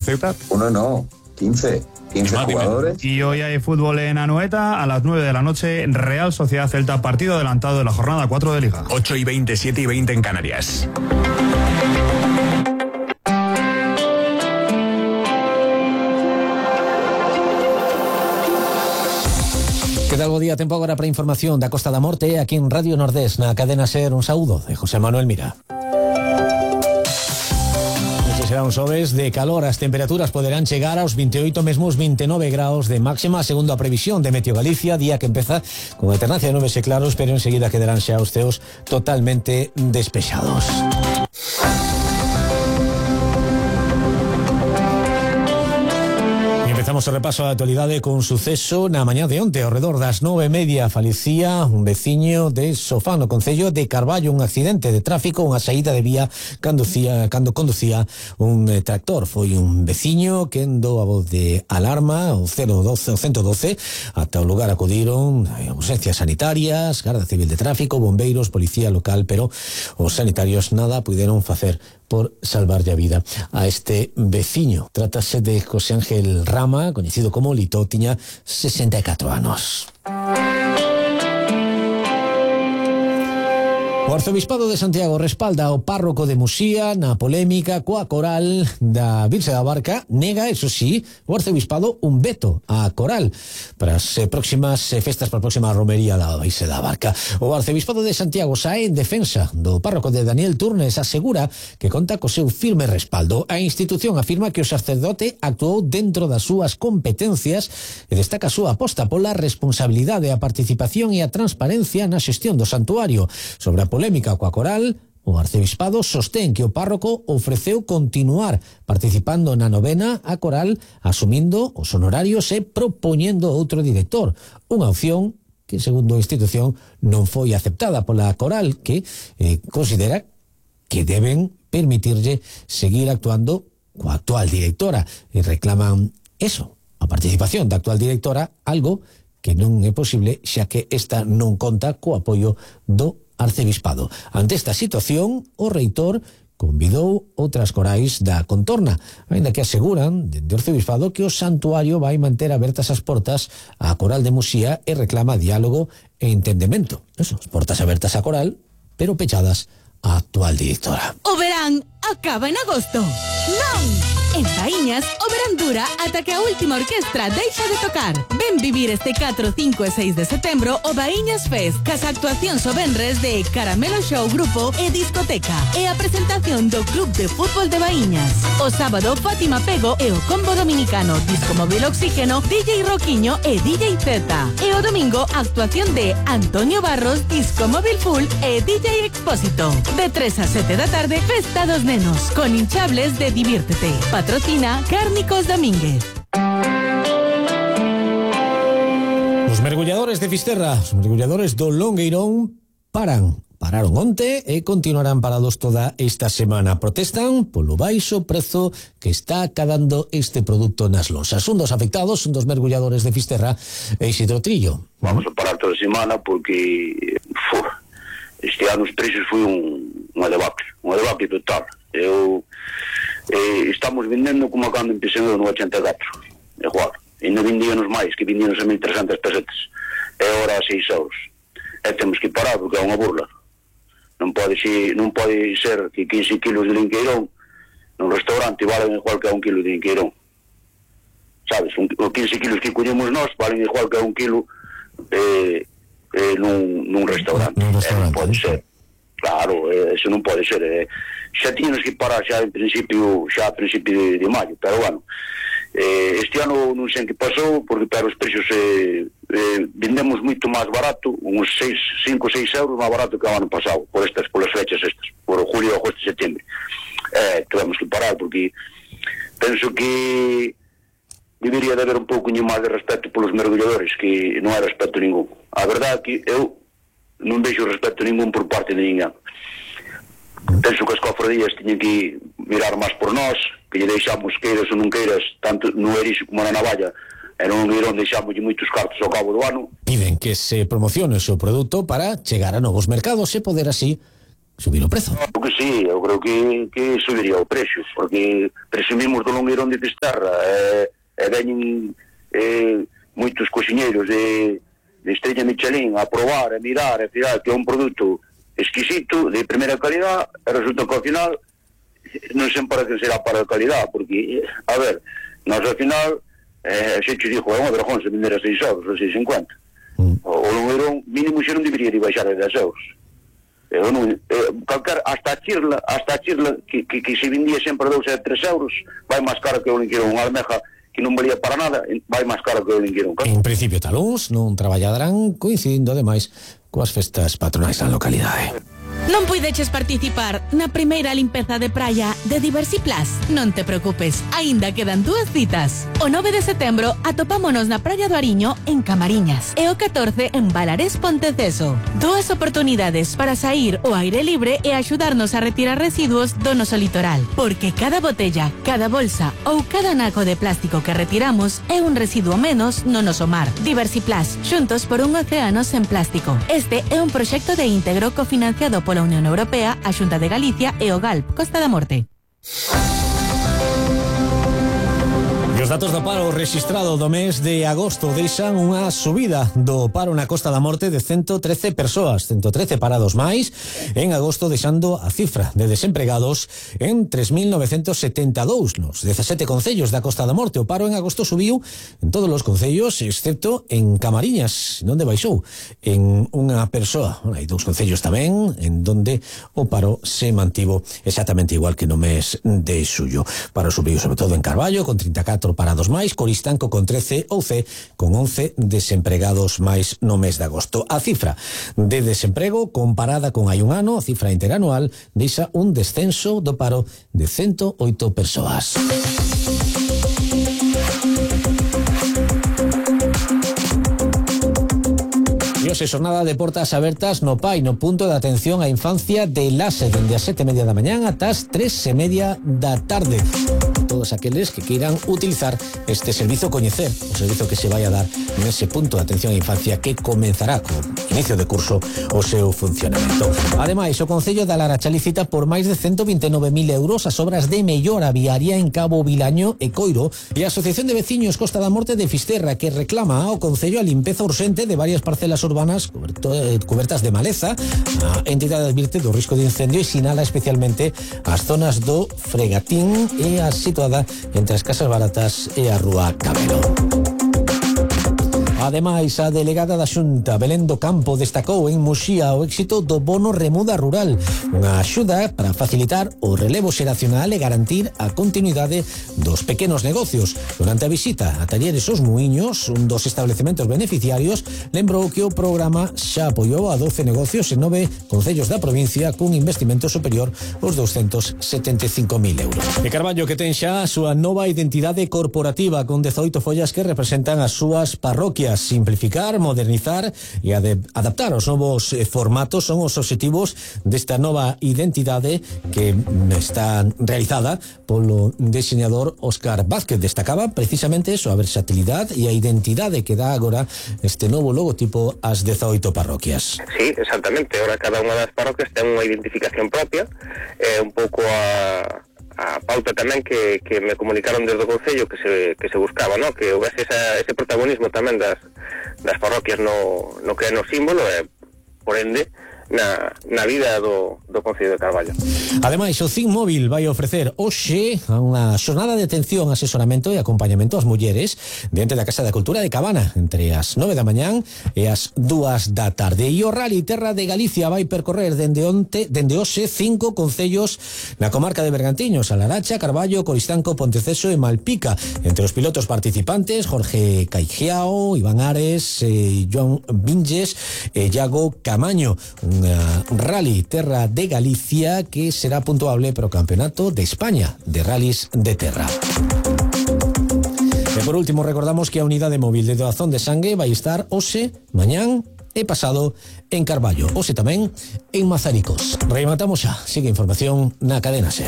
Ceuta? Uno no, 15 jugadores. Y hoy hay fútbol en Anoeta a las 9 de la noche, Real Sociedad Celta, partido adelantado de la jornada 4 de Liga. 8:20, 7:20 en Canarias. Que tal bo día, tempo agora para información da Costa da Morte aquí en Radio Nordés, na cadena SER. Un saúdo de José Manuel Mira. Será un xoves de calor, as temperaturas poderán chegar aos 28 mesmos 29 graus de máxima, segundo a previsión de Meteo Galicia, día que empeza con alternancia de nubes e claros, pero enseguida quedarán xa os ceos totalmente despexados. Empezamos o repaso da actualidade con suceso na mañá de onte, ao redor das 9:30, falecía un veciño de Sofán, no concello de Carballo, un accidente de tráfico, unha saída de vía cando conducía un tractor. Foi un veciño que dou a voz de alarma, o 112, ata o lugar acudiron ausencias sanitarias, Garda Civil de Tráfico, bombeiros, policía local, pero os sanitarios nada puderon facer por salvarlle a vida a este veciño. Trátase de José Ángel Rama, coñecido como Lito, tiña 64 anos. O Arzobispado de Santiago respalda o párroco de Muxía na polémica coa coral da Virxe da Barca. Nega, eso sí, o Arzobispado un veto á coral para as próximas festas, para a próxima romería da Virxe da Barca. O Arzobispado de Santiago sae en defensa do párroco de Daniel Turnes, asegura que conta co seu firme respaldo. A institución afirma que o sacerdote actuou dentro das súas competencias e destaca a súa aposta pola responsabilidade, a participación e a transparencia na xestión do santuario. Sobre a polémica coa coral, o arcebispado sostén que o párroco ofreceu continuar participando na novena a coral, asumindo os honorarios e propoñendo outro director, unha opción que, segundo a institución, non foi aceptada pola coral, que considera que deben permitirlle seguir actuando coa actual directora, e reclaman eso, a participación da actual directora, algo que non é posible xa que esta non conta co apoio do arcebispado. Ante esta situación, o reitor convidou outras corais da contorna, aínda que aseguran dende o arcebispado que o santuario vai manter abertas as portas á coral de Muxía e reclama diálogo e entendemento. Eso, as portas abertas á coral, pero pechadas á actual directora. O verán acaba en agosto. Non! En Baíñas, o verán dura ata que a última orquestra deixa de tocar. Ven vivir este 4, 5 e 6 de setembro o Baíñas Fest, cas actuacións o venres de Caramelo Show Grupo e Discoteca, e a presentación do Club de Fútbol de Baíñas. O sábado, Fátima Pego e o combo dominicano Disco Móvil Oxígeno, DJ Roquiño e DJ Z. E o domingo, actuación de Antonio Barros, Disco Móvil Full e DJ Expósito. De 3 a 7 da tarde, Festa dos Nenos, con hinchables de Diviértete. Patrocina Cárnicos Domínguez. Os mergulladores de Fisterra, os mergulladores do Longueirón, pararon onte e continuarán parados toda esta semana. Protestan polo baixo prezo que está acadando este produto nas losas. Un dos afectados, un dos mergulladores de Fisterra, é Isidro Trillo. Vamos a parar toda a semana porque este ano os precios foi unha debacle total. Estamos vendendo como cando empecé no 84, igual, e non vendíanos máis, que vendíanos a 1.300 pesetas, e ahora a 6 euros. E temos que parar porque é unha burla. Non pode ser que 15 kilos de linqueirón nun restaurante valen igual que a 1 kilo de linqueirón. Sabes, os 15 kilos que collemos nós valen igual que a 1 kilo nun restaurante. Non pode ser. Claro, eso non pode ser. Xa tínhamos que parar xa a principio de maio, pero bueno, este ano non sei que pasou, porque para os precios vendemos moito máis barato, uns 5 ou 6 euros máis barato que o ano pasado, polas fechas estas, por julio, agosto e setembro. Tivemos que parar porque penso que debería de haber un pouco máis de respeto polos mergulladores, que non hai respeto ningún. A verdade é que eu non vexo respeto ningún por parte de ninguén. Penso que as cofradías tiñen que mirar máis por nós, que lle deixamos, queiras ou non queiras, tanto no Erixe como na Navalla, e non viron, deixamos moitos cartos ao cabo do ano. Piden que se promocione o seu produto para chegar a novos mercados e poder así subir o prezo. Eu que sí, eu creo que subiría o precio, porque presumimos do longueirón de Fisterra, e veñen moitos cociñeiros de Estrella Michelin a probar, a mirar, a fiar que é un produto exquisito, de primeira calidad, e resulta que ao final non sempre que será para a calidad, porque, a ver, nós ao final xe te dixo, é unha vergonza vender a 6 euros, a 6,50. O longueirón mínimo xe non debería de baixar a 10 euros. Hasta a chirla que se vendía sempre a 2 e 3 euros, vai máis cara que o lingueirón. Unha almeja que non valía para nada, vai máis cara que o lingueirón. En principio talúns non traballarán coincidindo ademais coas festas patronais na localidade. Non puideches participar na primeira limpeza de praia de Diversiplas? Non te preocupes, aínda quedan 2 citas. O 9 de setembro atopámonos na praia do Ariño en Camariñas e o 14 en Balarés Ponteceso. 2 oportunidades para sair ao aire libre e axudarnos a retirar residuos do noso litoral, porque cada botella, cada bolsa ou cada naco de plástico que retiramos é un residuo menos no noso mar. Diversiplas, xuntos por un océano sen plástico. Este é un proxecto de íntegro cofinanciado pola Unión Europea, a Xunta de Galicia e o GALP, Costa da Morte. E os datos do paro rexistrado do mes de agosto deixan unha subida do paro na Costa da Morte de 113 persoas, 113 parados máis, en agosto deixando a cifra de desempregados en 3.972 nos 17 concellos da Costa da Morte. O paro en agosto subiu en todos os concellos, excepto en Camariñas, onde baixou en unha persoa. Hai 2 concellos tamén en donde o paro se mantivo exactamente igual que no mes de xullo. Paro subiu sobre todo en Carballo, con 34 parados máis, Coristanco con 13, Ouce con 11 desempregados máis no mes de agosto. A cifra de desemprego comparada con hai un ano, a cifra interanual, deixa un descenso do paro de 108 persoas. E xornada de portas abertas no PAI, no punto de atención á infancia de Lase, dende as 7:30 da mañán ata as 3:30 da tarde. Todos aqueles que queiran utilizar este servizo, coñecer o servizo que se vai a dar nese punto de atención á infancia que comenzará co inicio de curso o seu funcionamento. Ademais, o Concello da Laracha licita por máis de 129.000 euros as obras de mellora viaria en Cabo Vilaño e Coiro, e a Asociación de Veciños Costa da Morte de Fisterra, que reclama ao Concello a limpeza urxente de varias parcelas urbanas cubertas de maleza. A entidade advirte do risco de incendio e sinala especialmente as zonas do Fregatín e a situada entre as Casas Baratas e a Rúa Cabelo. Ademais, a delegada da Xunta, Belén do Campo, destacou en Muxía o éxito do bono remuda rural, unha axuda para facilitar o relevo xeracional e garantir a continuidade dos pequenos negocios. Durante a visita a Talleres Os Muiños, un dos establecementos beneficiarios, lembrou que o programa xa apoiou a 12 negocios en 9 concellos da provincia cun investimento superior aos 275.000 euros. E Carballo, que ten xa a súa nova identidade corporativa con 18 follas que representan as súas parroquias. Simplificar, modernizar e adaptar os novos formatos son os obxectivos desta nova identidade que está realizada polo diseñador Óscar Vázquez. Destacaba precisamente eso, a versatilidade e a identidade que dá agora este novo logotipo ás 18 parroquias. Sí, exactamente. Ahora cada unha das parroquias ten unha identificación propia, un pouco a pauta tamén que me comunicaron desde o Concello que se buscaba, ¿no? Que houvese ese protagonismo tamén das parroquias no que é no símbolo e, por ende, na vida do Concello de Carballo. Ademais, o CIN Móvil vai ofrecer hoxe unha xornada de atención, asesoramento e acompañamento ás mulleres diante da Casa da Cultura de Cabana entre as 9 da mañán e as 2 da tarde. E o Rally Terra de Galicia vai percorrer dende hoxe 5 concellos na comarca de Bergantiños, a Laracha, Carballo, Coristanco, Ponteceso e Malpica. Entre os pilotos participantes, Jorge Caixiao, Iván Ares, Joan Vinges e Iago Camaño. Unha Rally Terra de Galicia que será puntuable para o Campeonato de España de Rallys de Terra. E por último, recordamos que a unidade móvil de doazón de sangue vai estar hoxe, mañán e pasado en Carballo, hoxe tamén en Mazaricos. Rematamos xa, sigue información na cadena SER.